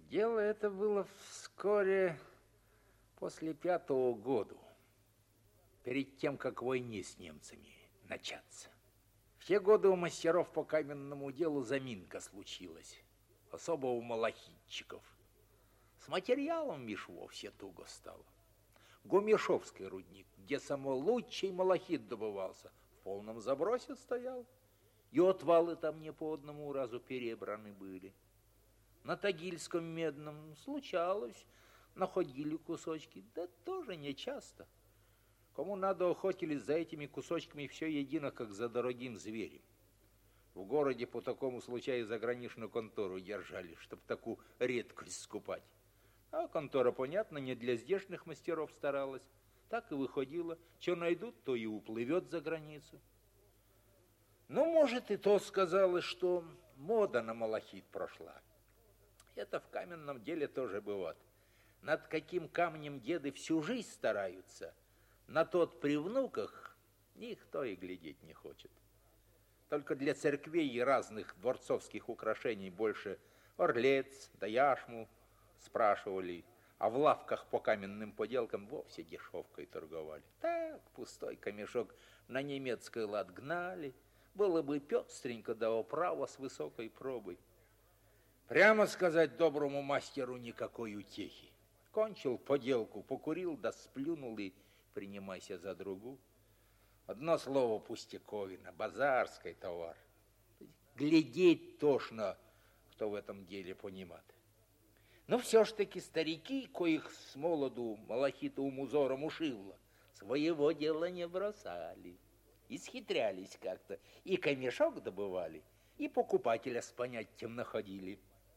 Дело это было вскоре после 5-го года, перед тем, как войне с немцами начаться. В те годы у мастеров по каменному делу заминка случилась, особо у малахитчиков. С материалом меж вовсе туго стало. Гумешовский рудник, где самый лучший малахит добывался, в полном забросе стоял. И отвалы там не по одному разу перебраны были. На Тагильском медном случалось, находили кусочки, да тоже не часто. Кому надо, охотились за этими кусочками все едино, как за дорогим зверем. В городе по такому случаю заграничную контору держали, чтобы такую редкость скупать. А контора, понятно, не для здешних мастеров старалась. Так и выходило, что найдут, то и уплывет за границу. Ну, может, и то сказалось, что мода на малахит прошла. Это в каменном деле тоже бывает. Над каким камнем деды всю жизнь стараются, на тот при внуках никто и глядеть не хочет. Только для церквей и разных дворцовских украшений больше орлец да яшму спрашивали, а в лавках по каменным поделкам вовсе дешевкой торговали. Так, пустой камешок на немецкий лад гнали, было бы пестренько да оправа с высокой пробой. Прямо сказать, доброму мастеру никакой утехи. Кончил поделку, покурил, да сплюнул и принимайся за другую. Одно слово пустяковина, базарский товар. Глядеть тошно, кто в этом деле понимает. Но все ж таки старики, коих с молоду малахитовым узором ушило, своего дела не бросали. Исхитрялись как-то, и камешок добывали, и покупателя с понятием находили.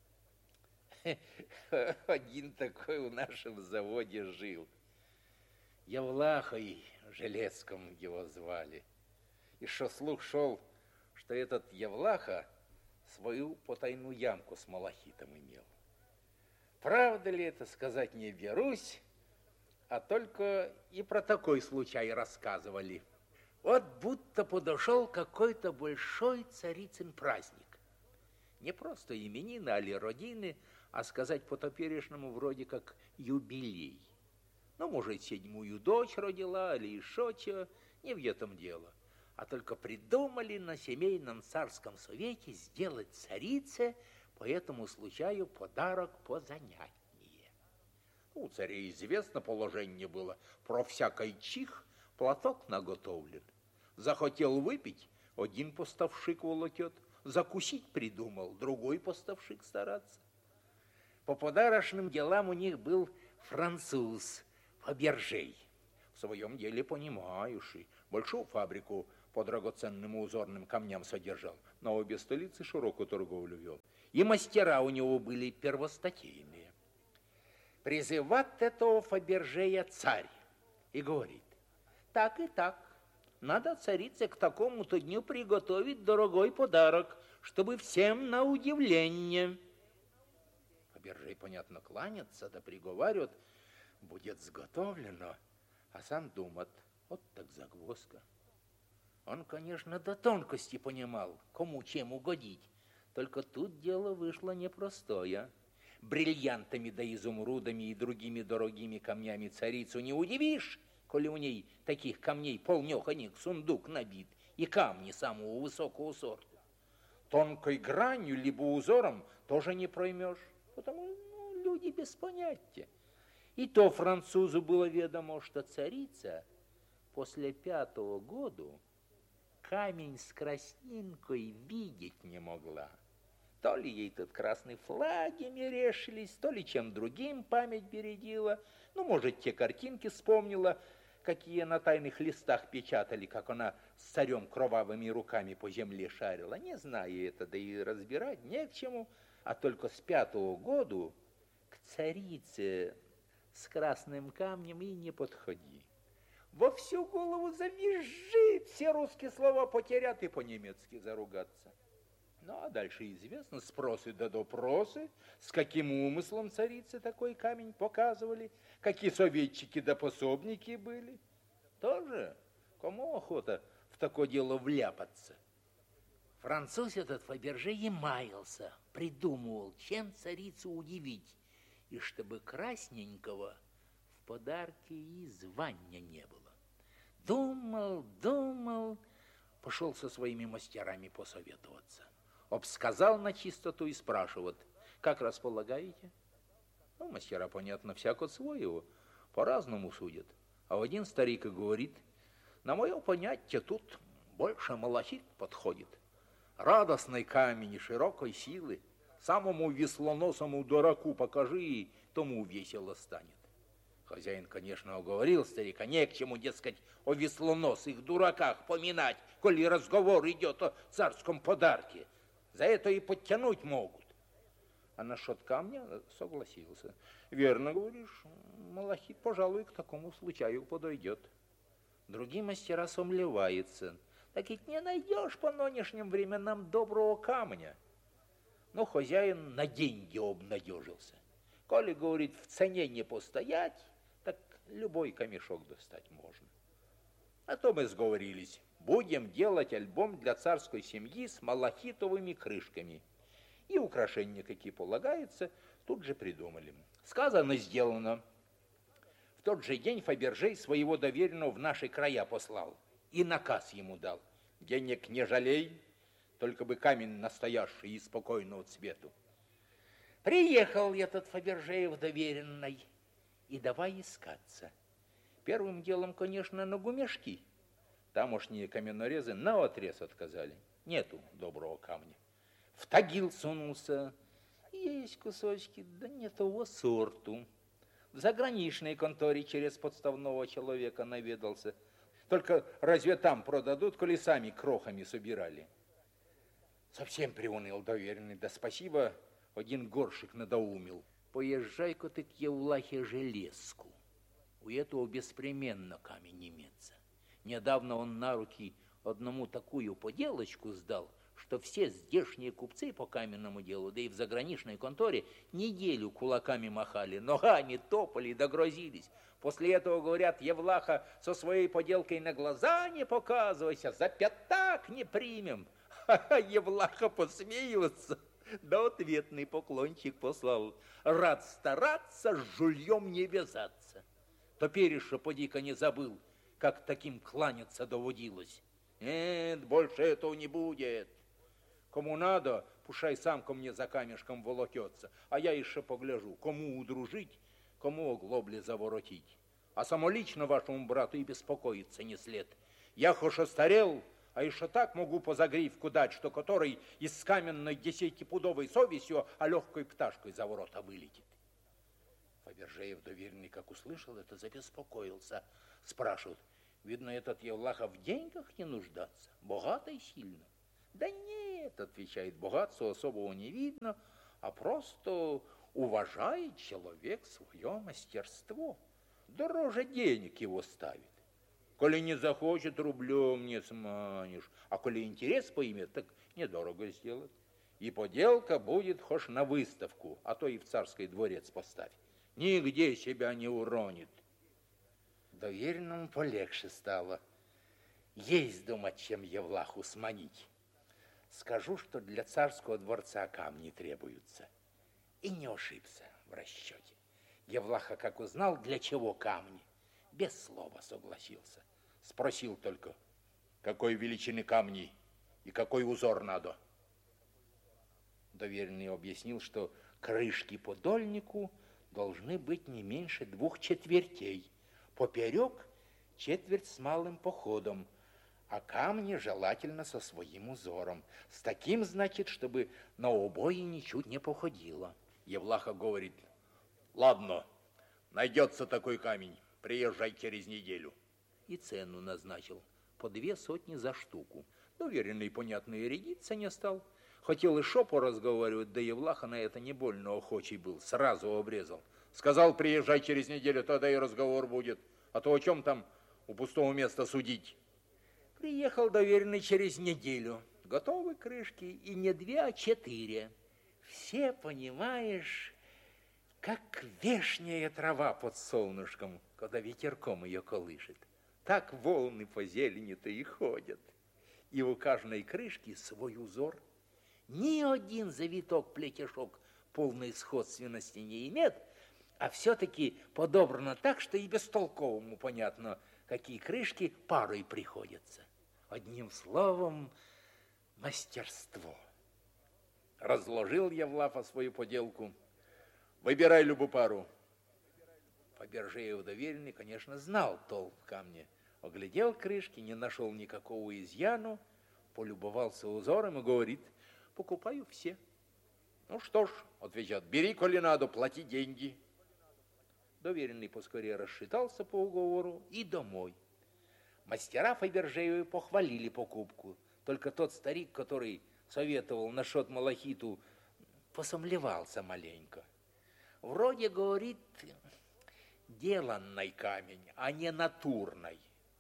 Один такой в нашем заводе жил. Евлахой Железком его звали. И что слух шел, что этот Евлаха свою потайную ямку с малахитом имел. Правда ли это, сказать не берусь, а только и про такой случай рассказывали. Вот будто подошел какой-то большой царицын праздник. Не просто именины, али родины, а сказать по-топерешнему вроде как юбилей. Ну, может, 7-ю дочь родила, или еще чего, не в этом дело. А только придумали на семейном царском совете сделать царице по этому случаю подарок позанятнее. У царей известно положение было, про всякий чих платок наготовлен. Захотел выпить, один поставщик волокет, закусить придумал, другой поставщик стараться. По подарочным делам у них был француз Фабержей. В своем деле понимающий, большую фабрику по драгоценным узорным камням содержал, на обе столицы широкую торговлю вел. И мастера у него были первостатейные. Призывает этого Фабержея царь и говорит: так и так, надо царице к такому-то дню приготовить дорогой подарок, чтобы всем на удивление. Фабержей, понятно, кланяться, да приговаривает: будет сготовлено, а сам думает: вот так загвоздка. Он, конечно, до тонкости понимал, кому чем угодить, только тут дело вышло непростое. Бриллиантами да изумрудами и другими дорогими камнями царицу не удивишь, коли у ней таких камней полмеханик сундук набит, и камни самого высокого сорта. Тонкой гранью либо узором тоже не проймешь, потому люди без понятия. И то французу было ведомо, что царица после 5-го года камень с краснинкой видеть не могла. То ли ей тут красные флаги мерещились, то ли чем другим память бередила. Ну, может, те картинки вспомнила, какие на тайных листах печатали, как она с царем кровавыми руками по земле шарила. Не знаю это, да и разбирать не к чему. А только с 5-го года к царице с красным камнем и не подходи. Во всю голову завизжит, все русские слова потерят и по-немецки заругаться. Ну, а дальше известно, спросы да допросы, с каким умыслом царицы такой камень показывали, какие советчики да пособники были. Тоже кому охота в такое дело вляпаться? Француз этот Фаберже и маялся, придумывал, чем царицу удивить, и чтобы красненького в подарке и звания не было. Думал, пошел со своими мастерами посоветоваться. Обсказал на чистоту и спрашивает: как располагаете? Ну, мастера, понятно, всяко своего, по-разному судят. А один старик и говорит: на мое понятие, тут больше малахит подходит. Радостный камень и широкой силы. Самому веслоносому дураку покажи, и тому весело станет. Хозяин, конечно, уговорил старика: не к чему, дескать, о веслоносых дураках поминать, коли разговор идет о царском подарке. За это и подтянуть могут. А насчет камня согласился. Верно говоришь, малахит, пожалуй, к такому случаю подойдет. Другие мастера сомневаются. Так ведь не найдешь по нынешним временам доброго камня. Но хозяин на деньги обнадежился. Коли, говорит, в цене не постоять, так любой камешок достать можно. А то мы сговорились. Будем делать альбом для царской семьи с малахитовыми крышками. И украшения, какие полагаются, тут же придумали. Сказано, сделано. В тот же день Фаберже своего доверенного в наши края послал и наказ ему дал: денег не жалей, только бы камень настоящий и спокойного цвету. Приехал этот Фаберже в доверенной и давай искаться. Первым делом, конечно, на гумешки. Тамошние каменорезы наотрез отказали. Нету доброго камня. В Тагил сунулся. Есть кусочки, да не того сорту. В заграничной конторе через подставного человека наведался. Только разве там продадут, коли сами крохами собирали? Совсем приуныл доверенный. Да спасибо, один горшик надоумил. Поезжай-ка ты к Евлахе Железку. У этого беспременно камень имеется. Недавно он на руки одному такую поделочку сдал, что все здешние купцы по каменному делу, да и в заграничной конторе, неделю кулаками махали, ногами топали, догрозились. После этого, говорят, Евлаха, со своей поделкой на глаза не показывайся, за пятак не примем. Ха-ха, Евлаха посмеивается, да ответный поклончик послал: рад стараться, с жульем не вязаться. Топериша поди-ка не забыл, как таким кланяться доводилось. Нет, больше этого не будет. Кому надо, пушай сам ко мне за камешком волокется, а я еще погляжу, кому удружить, кому оглобли заворотить. А самолично вашему брату и беспокоиться не след. Я хоть остарел, а еще так могу по загривку дать, что который из каменной 10-пудовой совестью, а легкой пташкой за ворота вылетит. Фабержеев доверенный, как услышал это, забеспокоился. Спрашивает: видно, этот Евлаха в деньгах не нуждаться, богато и сильно. Да нет, отвечает, богатства особого не видно, а просто уважает человек свое мастерство. Дороже денег его ставит. Коли не захочет, рублем не сманишь, а коли интерес поймет, так недорого сделать. И поделка будет хоть на выставку, а то и в царский дворец поставь. Нигде себя не уронит. Доверенному полегче стало. Есть думать, чем Евлаху сманить. Скажу, что для царского дворца камни требуются. И не ошибся в расчете. Евлаха, как узнал, для чего камни, без слова согласился. Спросил только: какой величины камни и какой узор надо? Доверенный объяснил, что крышки по дольнику должны быть не меньше 2 четвертей, поперек четверть с малым походом, а камни желательно со своим узором. С таким, значит, чтобы на обои ничуть не походило. Евлаха говорит: ладно, найдется такой камень, приезжай через неделю. И цену назначил по 2 сотни за штуку. Доверенный, понятно, и рядиться не стал. Хотел еще поразговаривать, да Евлаха на это не больно охочий был, сразу обрезал. Сказал: приезжай через неделю, тогда и разговор будет, а то о чем там у пустого места судить. Приехал доверенный через неделю. Готовы крышки, и не 2, а 4. Все, понимаешь, как вешняя трава под солнышком, когда ветерком ее колышет. Так волны по зелени-то и ходят. И у каждой крышки свой узор. Ни один завиток-плетешок полной сходственности не имеет, а все-таки подобрано так, что и бестолковому понятно, какие крышки парой приходятся. Одним словом, мастерство. Разложил Евлафа свою поделку. Выбирай любую пару. Фабержеев доверенный, конечно, знал толк в камне. Оглядел крышки, не нашел никакого изъяну, полюбовался узором и говорит: покупаю все. Ну что ж, отвечает: бери, коли надо, плати деньги. Доверенный поскорее рассчитался по уговору и домой. Мастера Фабержеевы похвалили покупку. Только тот старик, который советовал насчет малахиту, посомневался маленько. Вроде, говорит, деланный камень, а не натурный.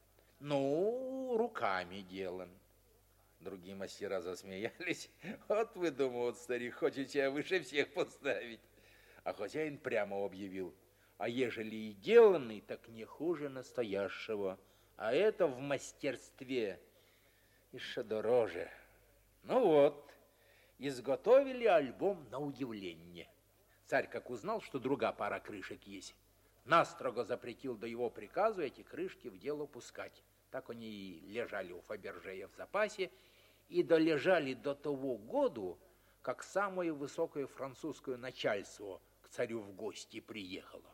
Ну, руками делан. Другие мастера засмеялись. Вот вы, думают, старик, хочете выше всех поставить. А хозяин прямо объявил: а ежели и деланный, так не хуже настоящего. А это в мастерстве еще дороже. Ну вот, изготовили альбом на удивление. Царь, как узнал, что другая пара крышек есть, настрого запретил до его приказу эти крышки в дело пускать. Так они и лежали у Фабержея в запасе, и долежали до того года, как самое высокое французское начальство к царю в гости приехало.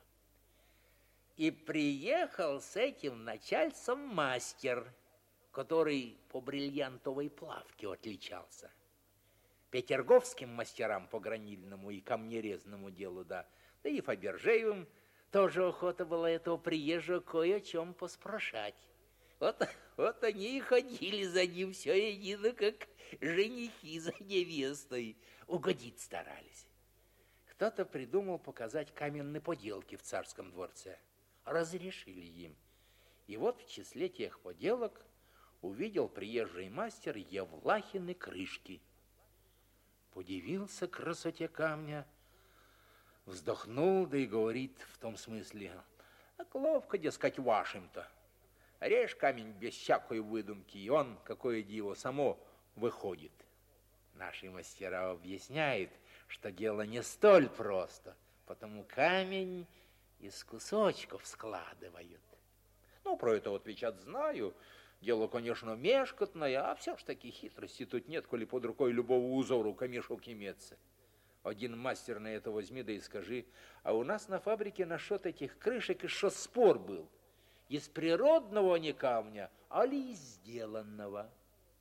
И приехал с этим начальством мастер, который по бриллиантовой плавке отличался. Петерговским мастерам по гранильному и камнерезному делу, да и Фабержеевым тоже охота была этого приезжего кое о чем поспрашать. Вот они и ходили за ним все едино, как женихи за невестой. Угодить старались. Кто-то придумал показать каменные поделки в царском дворце. Разрешили им. И вот в числе тех поделок увидел приезжий мастер Евлахины крышки. Подивился красоте камня, вздохнул, да и говорит в том смысле: так ловко, дескать, вашим-то. Режь камень без всякой выдумки, и он, какое диво, само выходит. Наши мастера объясняют, что дело не столь просто, потому камень из кусочков складывают. Ну, про это отвечать знаю. Дело, конечно, мешкотное, а все ж таки хитрости тут нет, коли под рукой любого узору камешок имеется. Один мастер на это возьми, да и скажи: а у нас на фабрике насчет этих крышек еще спор был. Из природного не камня, а ли из сделанного.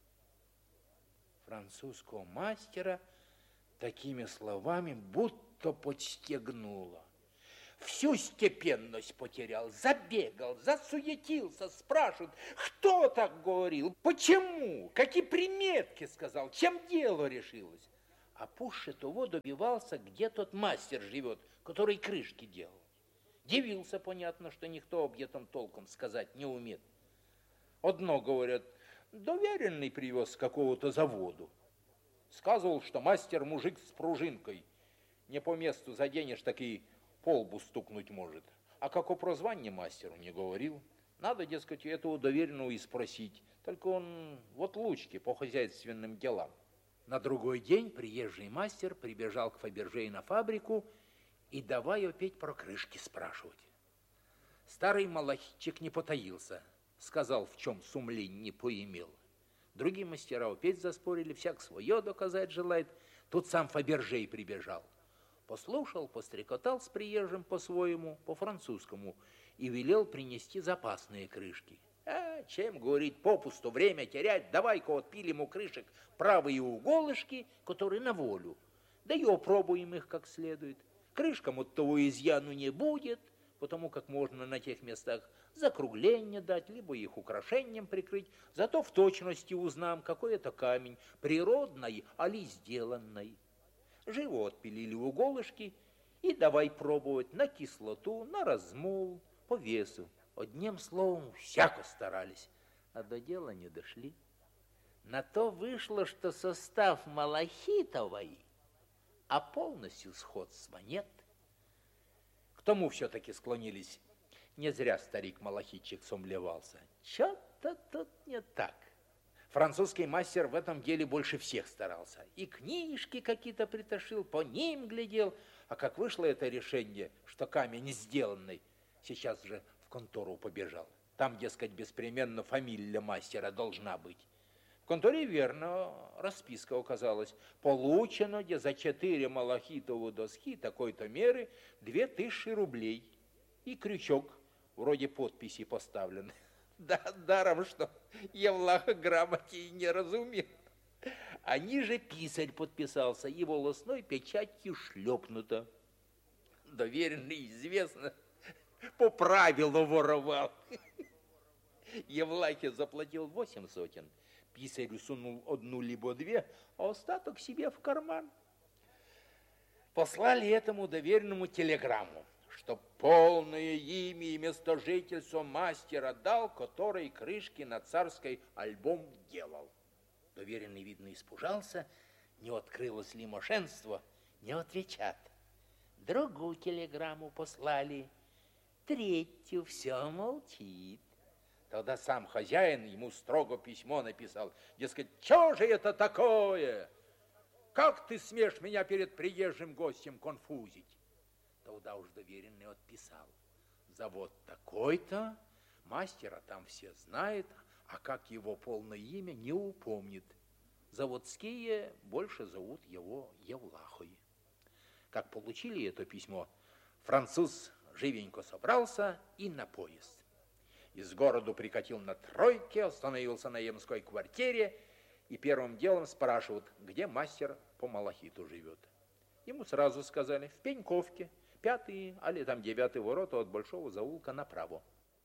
Французского мастера такими словами будто подстегнуло. Всю степенность потерял, забегал, засуетился, спрашивает: кто так говорил, почему, какие приметки сказал, чем дело решилось. А пуще того добивался, где тот мастер живет, который крышки делал. Дивился, понятно, что никто об этом толком сказать не умеет. Одно, говорят, доверенный привез с какого-то заводу. Сказывал, что мастер мужик с пружинкой. Не по месту заденешь, так и по лбу стукнуть может. А как о прозвании мастеру не говорил. Надо, дескать, у этого доверенного и спросить. Только он в отлучке по хозяйственным делам. На другой день приезжий мастер прибежал к Фабержею на фабрику и давай опять про крышки спрашивать. Старый малахитчик не потаился, сказал, в чем сумлень не поимел. Другие мастера опять заспорили, всяк свое доказать желает. Тут сам Фабержей прибежал. Послушал, пострекотал с приезжим по-своему, по-французскому, и велел принести запасные крышки. Чем, говорит, попусту время терять, давай-ка отпилим у крышек правые уголышки, которые на волю, да и опробуем их как следует. Крышкам от того изъяну не будет, потому как можно на тех местах закругление дать, либо их украшением прикрыть. Зато в точности узнаем, какой это камень, природный, али сделанный. Живо отпилили уголышки и давай пробовать на кислоту, на размол, по весу. Одним словом, всяко старались, а до дела не дошли. На то вышло, что состав малахитовый, а полностью сходства нет. К тому все-таки склонились. Не зря старик-малахитчик сомневался. Что-то тут не так. Французский мастер в этом деле больше всех старался. И книжки какие-то притащил, по ним глядел. А как вышло это решение, что камень сделанный, сейчас же в контору побежал. Там, дескать, беспременно фамилия мастера должна быть. В конторе верно расписка указалась. Получено, где за 4 малахитовые доски такой-то меры 2000 рублей. И крючок вроде подписи поставлен. Да, даром, что Евлаха грамоте и не разумел. А ниже писарь подписался, и волосной печатью шлепнуто. Доверенный, известно, по правилу воровал. Евлахе заплатил 8 сотен, писарю сунул 1 либо 2, а остаток себе в карман. Послали этому доверенному телеграмму, что полное имя и место жительства мастера дал, который крышки на царской альбом делал. Доверенный, видно, испужался, не открылось ли мошенство, не отвечат. Другую телеграмму послали, третью, все молчит. Тогда сам хозяин ему строго письмо написал, дескать, что же это такое? Как ты смеешь меня перед приезжим гостем конфузить? Тогда уж доверенный отписал. Завод такой-то, мастера там все знают, а как его полное имя не упомнит. Заводские больше зовут его Евлахой. Как получили это письмо, француз живенько собрался и на поезд. Из города прикатил на тройке, остановился на емской квартире и первым делом спрашивают, где мастер по малахиту живет. Ему сразу сказали, в Пеньковке, 5-й, али там 9-й ворота от Большого заулка направо.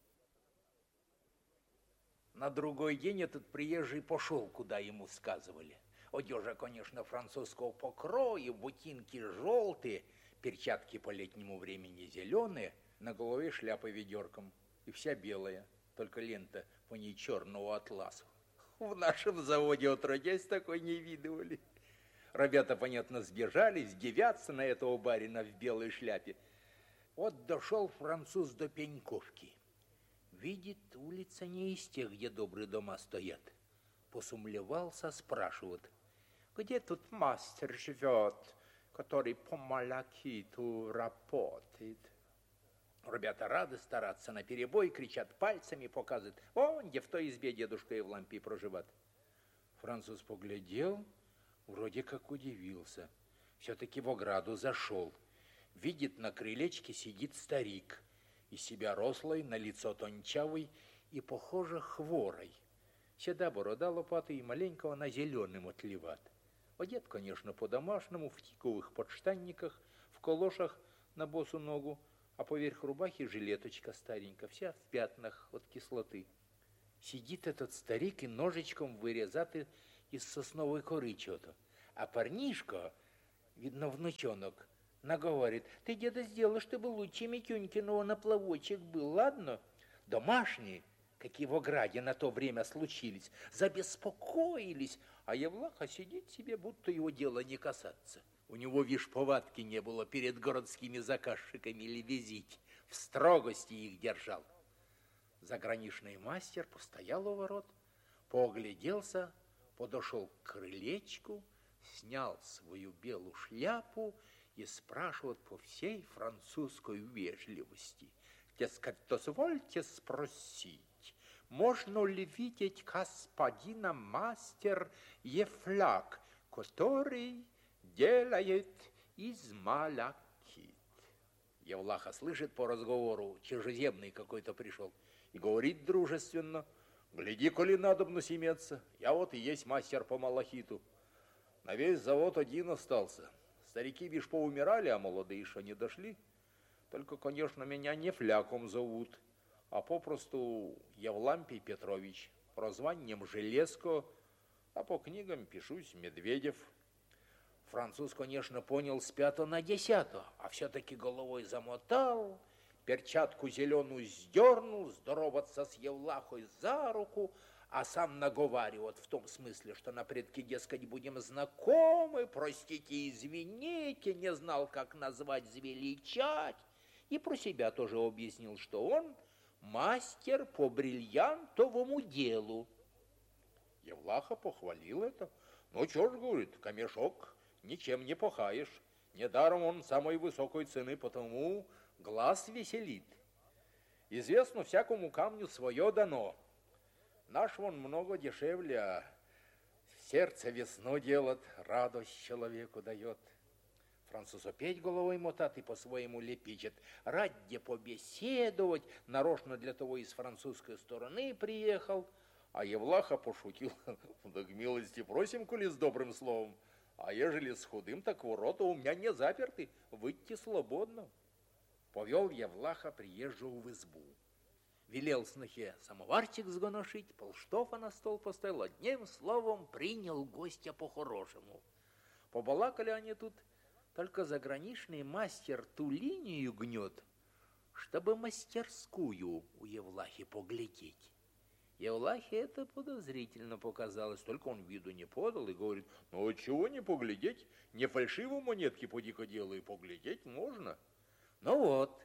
На другой день этот приезжий пошел, куда ему сказывали. Одежа, конечно, французского покроя, ботинки желтые, перчатки по летнему времени зеленые, на голове шляпа ведерком. И вся белая, только лента по ней черного атласа. В нашем заводе отродясь такой не видывали. Ребята, понятно, сбежались, дивятся на этого барина в белой шляпе. Вот дошел француз до Пеньковки. Видит, улица не из тех, где добрые дома стоят. Посумлевался, спрашивает, где тут мастер живет, который по малахиту работает? Ребята рады стараться наперебой, кричат пальцами, показывают, вон, где в той избе дедушка Евлампий проживает. Француз поглядел, вроде как удивился. Все-таки в ограду зашел. Видит, на крылечке сидит старик. Из себя рослый, на лицо тончавый и, похоже, хворой. Седа борода лопатой и маленького на зеленым отливат. Одет, конечно, по-домашнему, в тиковых подштанниках, в колошах на босу ногу, а поверх рубахи жилеточка старенькая, вся в пятнах от кислоты. Сидит этот старик и ножичком вырезает из сосновой коры что-то. А парнишка, видно, внучонок, наговорит, ты, деда, сделай, чтобы лучше Митюнькиного на плавочек был, ладно? Домашние, какие в ограде на то время случились, забеспокоились, а Евлаха сидит себе, будто его дело не касаться. У него, вишь, повадки не было перед городскими заказчиками лебезить, в строгости их держал. Заграничный мастер постоял у ворот, поогляделся, подошел к крылечку, снял свою белую шляпу и спрашивает по всей французской вежливости. Дескать, дозвольте спросить, можно ли видеть господина мастер Евлах, который делает из малахит? Евлаха слышит по разговору, чужеземный какой-то пришел, и говорит дружественно, гляди, коли надобно иметься, я вот и есть мастер по малахиту. На весь завод один остался. Старики, бишь, поумирали, а молодые еще не дошли. Только, конечно, меня не Фляком зовут, а попросту Евлампий Петрович, прозванием Железко, а по книгам пишусь Медведев. Француз, конечно, понял с 5 на 10, а все-таки головой замотал, перчатку зеленую сдернул, здороваться с Евлахой за руку, а сам наговаривает в том смысле, что на предке, дескать, будем знакомы, простите, извините, не знал, как назвать, звеличать. И про себя тоже объяснил, что он мастер по бриллиантовому делу. Евлаха похвалил это. Ну, чё ж, говорит, камешок ничем не похаешь. Недаром он самой высокой цены, потому глаз веселит. Известно, всякому камню свое дано. Наш вон много дешевле, а сердце весну делает, радость человеку дает. Француз опять головой мотат и по-своему лепечет. Ради побеседовать, нарочно для того и с французской стороны приехал. А Евлаха пошутил, да к милости просим, коли с добрым словом. А ежели с худым, так ворота у меня не заперты, выйти свободно. Повел Евлаха приезжего в избу. Велел снохе самоварчик сгоношить, полштофа на стол поставил, одним словом принял гостя по-хорошему. Побалакали они тут, только заграничный мастер ту линию гнет, чтобы мастерскую у Евлахи поглядеть. Евлахе это подозрительно показалось, только он виду не подал и говорит, ну чего не поглядеть, не фальшивые монетки поди-ка делай, поглядеть можно. Ну вот,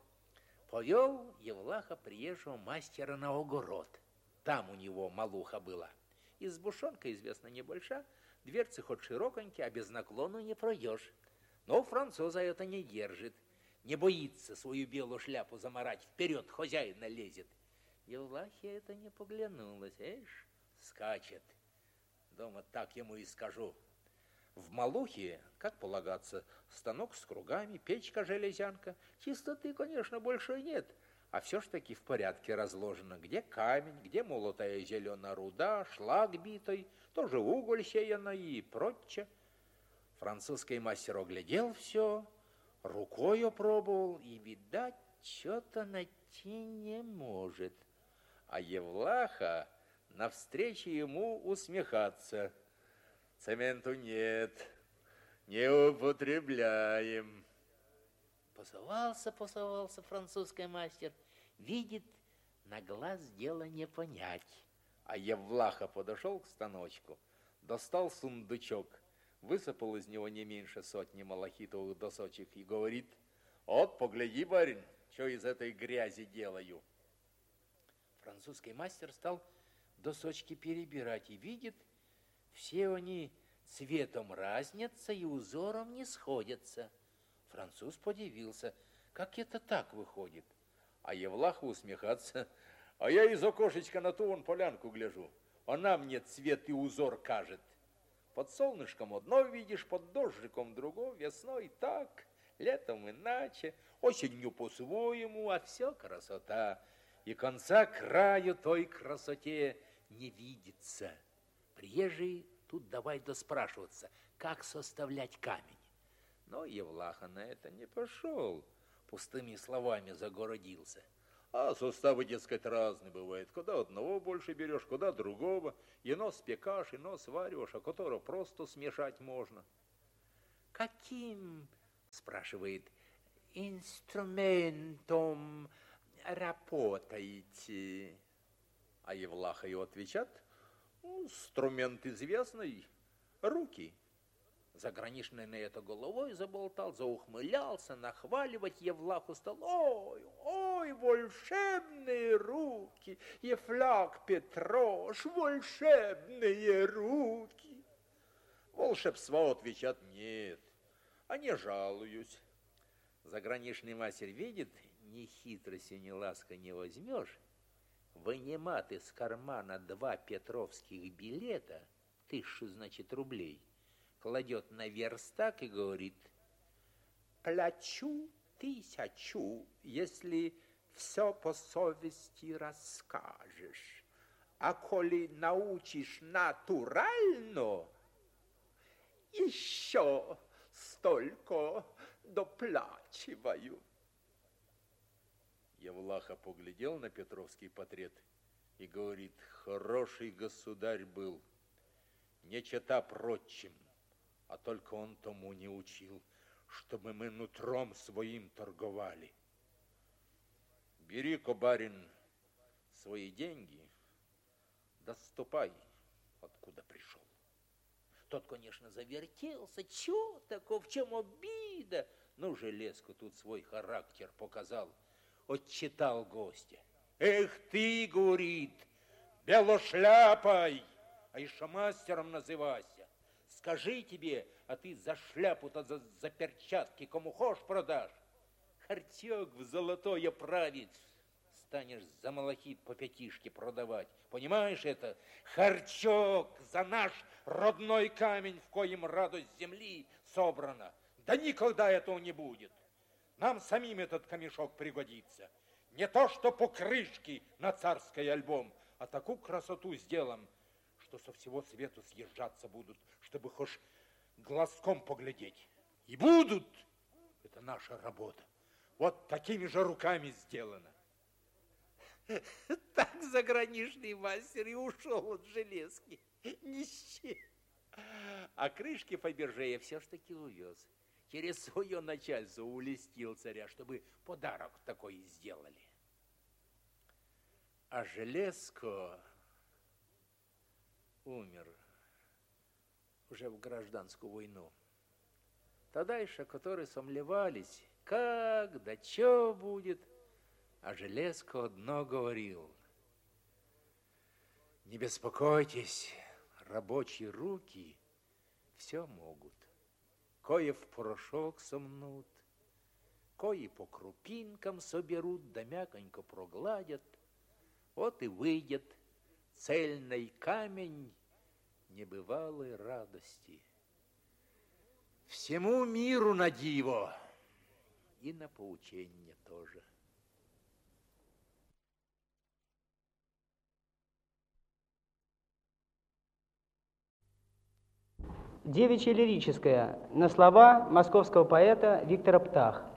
повел Евлаха приезжего мастера на огород. Там у него малуха была. Избушонка, известно, небольша, дверцы хоть широконькие, а без наклону не пройдешь. Но француза это не держит, не боится свою белую шляпу замарать, вперед хозяина лезет. Евлахе это не поглянулось, эш, скачет. Дома так ему и скажу. В малухе, как полагаться, станок с кругами, печка-железянка. Чистоты, конечно, больше нет, а все ж таки в порядке разложено. Где камень, где молотая зеленая руда, шлак битый, тоже уголь сеяный и прочее. Французский мастер оглядел все, рукой опробовал и, видать, что-то найти не может. А Евлаха навстречу ему усмехаться. Цементу нет, не употребляем. Посовался французский мастер. Видит, на глаз дело не понять. А Евлаха подошел к станочку, достал сундучок, высыпал из него не меньше сотни малахитовых досочек и говорит, вот, погляди, барин, что из этой грязи делаю. Французский мастер стал досочки перебирать и видит, все они цветом разнятся и узором не сходятся. Француз подивился, как это так выходит. А Евлаха усмехаться, а я из окошечка на ту вон полянку гляжу, она мне цвет и узор кажет. Под солнышком одно видишь, под дождиком другое, весной так, летом иначе, осенью по-своему, а все красота. И конца краю той красоте не видится. Приезжий тут давай доспрашиваться, как составлять камень. Но Евлаха на это не пошел, пустыми словами загородился. А составы, дескать, разные бывают. Куда одного больше берешь, куда другого. Ино спекаешь, ино свариваешь, а которого просто смешать можно. Каким, спрашивает, инструментом работаете? А Евлаха его отвечает, инструмент известный, руки. Заграничный на это головой заболтал, заухмылялся, нахваливать Евлаху стал. Ой, волшебные руки, Евлах Петрош, волшебные руки. Волшебства, отвечат, нет, а не жалуюсь. Заграничный мастер видит, ни хитрости, ни ласка не возьмешь, вынимает из кармана 2 петровских билета, 1000, значит, рублей, кладет на верстак и говорит, плачу 1000, если все по совести расскажешь. А коли научишь натурально, еще столько доплачиваю. Евлаха поглядел на петровский портрет и говорит, хороший государь был, не чета прочим, а только он тому не учил, чтобы мы нутром своим торговали. Бери-ка, барин, свои деньги, да ступай, откуда пришел. Тот, конечно, завертелся, чё такого, в чем обида? Ну, железку тут свой характер показал, отчитал гостя. Эх ты, говорит, белошляпой, а еще мастером называйся. Скажи тебе, а ты за шляпу-то, за перчатки кому хочешь продашь. Харчок в золотое править. Станешь за малахит по пятишке продавать. Понимаешь это? Харчок за наш родной камень, в коем радость земли собрана. Да никогда этого не будет. Нам самим этот камешок пригодится. Не то, что покрышки на царский альбом, а такую красоту сделаем, что со всего свету съезжаться будут, чтобы хоть глазком поглядеть. И будут. Это наша работа. Вот такими же руками сделано. Так заграничный мастер и ушел от железки. Нищий. А крышки Фаберже все ж таки увез. Через свое начальство улестил царя, чтобы подарок такой сделали. А Железко умер уже в гражданскую войну. Тогда еще которые сомневались, как, да что будет. А Железко одно говорил: не беспокойтесь, рабочие руки все могут. Кое в порошок сомнут, кое по крупинкам соберут, да мяконько прогладят. Вот и выйдет цельный камень небывалой радости. Всему миру на диво и на поучение тоже. Девичья лирическая на слова московского поэта Виктора Птах.